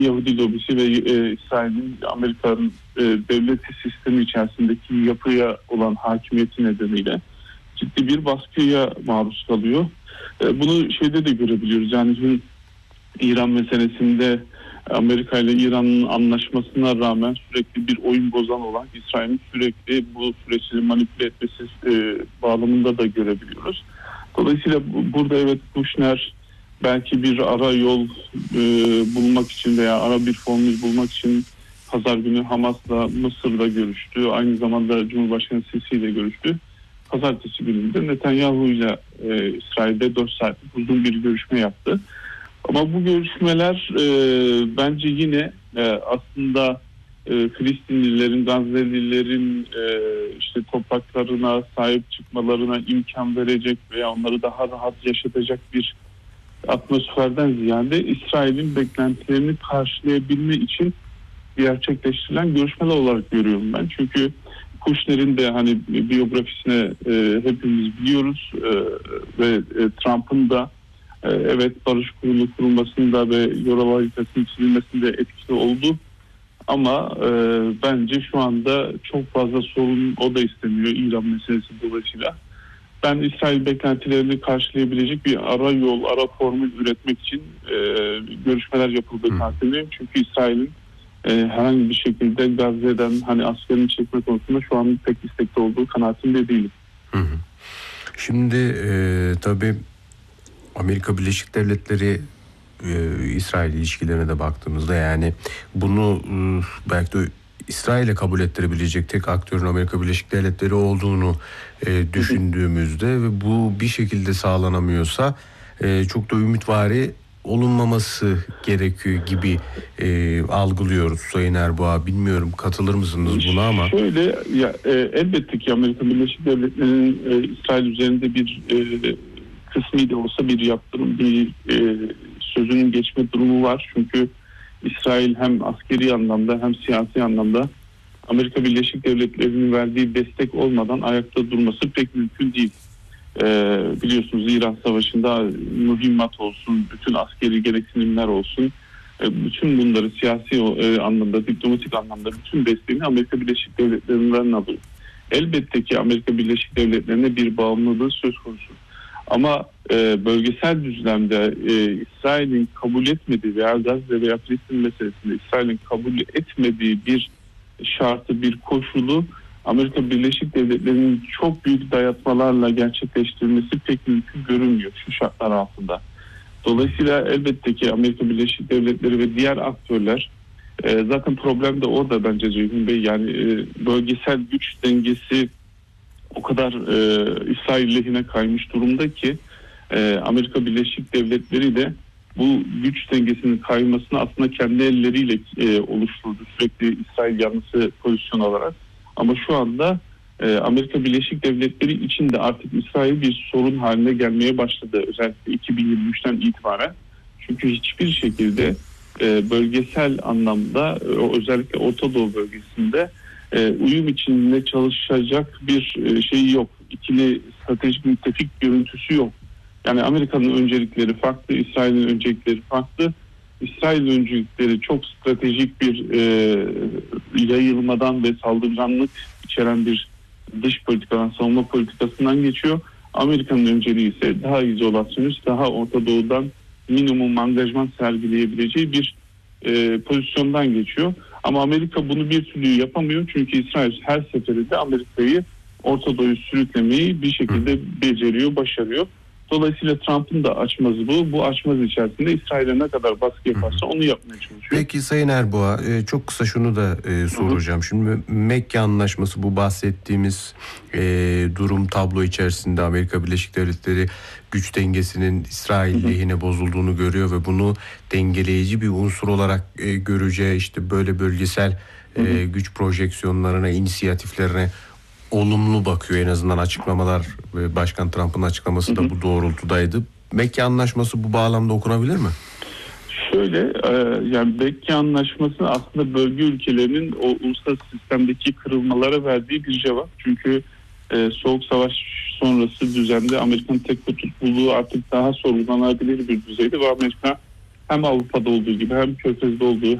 Yahudi lobisi ve İsrail'in Amerika'nın devleti sistemi içerisindeki yapıya olan hakimiyeti nedeniyle ciddi bir baskıya maruz kalıyor. Bunu şeyde de görebiliyoruz. Yani İran meselesinde Amerika ile İran'ın anlaşmasına rağmen sürekli bir oyun bozan olan İsrail'in sürekli bu süreçleri manipüle etmesi bağlamında da görebiliyoruz. Dolayısıyla burada evet Kushner belki bir ara yol bulmak için veya ara bir formül bulmak için pazar günü Hamas'la Mısır'da görüştü. Aynı zamanda Cumhurbaşkanı Sisi ile görüştü. Pazartesi gününde Netanyahu ile İsrail'de 4 saatlik uzun bir görüşme yaptı. Ama bu görüşmeler bence yine aslında Filistinlilerin, Gazze'lilerin işte topraklarına sahip çıkmalarına imkan verecek veya onları daha rahat yaşatacak bir atmosferden ziyade İsrail'in beklentilerini karşılayabilme için gerçekleştirilen görüşmeler olarak görüyorum ben. Çünkü Kushner'in de hani biyografisine hepimiz biliyoruz ve Trump'ın da evet barış kurulu kurulmasında ve yol haritasının çizilmesinde etkili oldu. Ama bence şu anda çok fazla sorun o da istemiyor İran meselesi dolayısıyla. Ben İsrail beklentilerini karşılayabilecek bir ara yol, ara formül üretmek için görüşmeler yapıldığı kanaatindeyim. Çünkü İsrail'in herhangi bir şekilde Gazze'den hani askerini çekme konusunda şu an pek istekli olduğu kanaatinde değilim. Şimdi tabii Amerika Birleşik Devletleri İsrail ilişkilerine de baktığımızda yani bunu belki de İsrail'e kabul ettirebilecek tek aktörün Amerika Birleşik Devletleri olduğunu düşündüğümüzde ve bu bir şekilde sağlanamıyorsa çok da ümitvari olunmaması gerekiyor gibi algılıyoruz Sayın Erboğa. Bilmiyorum katılır mısınız buna ama. Şöyle ya, elbette ki Amerika Birleşik Devletleri'nin İsrail üzerinde bir kısmi de olsa bir yaptırım, bir sözünün geçme durumu var. Çünkü İsrail hem askeri anlamda hem siyasi anlamda Amerika Birleşik Devletleri'nin verdiği destek olmadan ayakta durması pek mümkün değil. Biliyorsunuz İran Savaşı'nda mühimmat olsun, bütün askeri gereksinimler olsun, bütün bunları siyasi anlamda, diplomatik anlamda bütün desteğini Amerika Birleşik Devletleri'nden alıyor. Elbette ki Amerika Birleşik Devletleri'ne bir bağımlılığı söz konusu. Ama bölgesel düzlemde İsrail'in kabul etmediği veya Gazze veya Filistin meselesinde İsrail'in kabul etmediği bir şartı, bir koşulu Amerika Birleşik Devletleri'nin çok büyük dayatmalarla gerçekleştirilmesi pek mümkün görünmüyor şu şartlar altında. Dolayısıyla elbette ki Amerika Birleşik Devletleri ve diğer aktörler zaten problem de orada bence Ceyhun Bey, yani bölgesel güç dengesi o kadar İsrail lehine kaymış durumda ki Amerika Birleşik Devletleri de bu güç dengesinin kaymasını aslında kendi elleriyle oluşturdu sürekli İsrail yanlısı pozisyon alarak. Ama şu anda Amerika Birleşik Devletleri için de artık İsrail bir sorun haline gelmeye başladı. Özellikle 2023'ten itibaren. Çünkü hiçbir şekilde bölgesel anlamda özellikle Orta Doğu bölgesinde uyum içinde çalışacak bir şey yok. İkili stratejik müttefik görüntüsü yok. Yani Amerika'nın öncelikleri farklı, İsrail'in öncelikleri farklı. İsrail'in öncelikleri çok stratejik bir yayılmadan ve saldırganlık içeren bir dış politikadan, savunma politikasından geçiyor. Amerika'nın önceliği ise daha izolasyonist, daha Orta Doğu'dan minimum angajman sergileyebileceği bir pozisyondan geçiyor. Ama Amerika bunu bir türlü yapamıyor. Çünkü İsrail her seferinde Amerika'yı Orta Doğu'yu sürüklemeyi bir şekilde beceriyor, başarıyor. Dolayısıyla Trump'ın da açmazı bu. Bu açmaz içerisinde İsrail'e ne kadar baskı yaparsa onu yapmaya çalışıyor. Peki Sayın Erboğa, çok kısa şunu da soracağım. Şimdi Mekke Anlaşması, bu bahsettiğimiz durum tablo içerisinde Amerika Birleşik Devletleri güç dengesinin İsrail lehine bozulduğunu görüyor ve bunu dengeleyici bir unsur olarak göreceği işte böyle bölgesel güç projeksiyonlarına, inisiyatiflerine olumlu bakıyor. En azından açıklamalar ve Başkan Trump'ın açıklaması da bu doğrultudaydı. Mekke Anlaşması bu bağlamda okunabilir mi? Şöyle, yani Mekke Anlaşması aslında bölge ülkelerinin o uluslararası sistemdeki kırılmalara verdiği bir cevap. Çünkü Soğuk Savaş sonrası düzende Amerika'nın tek kutupluğu artık daha sorgulanabilir bir düzeyde ve Amerika hem Avrupa'da olduğu gibi hem Körfez'de olduğu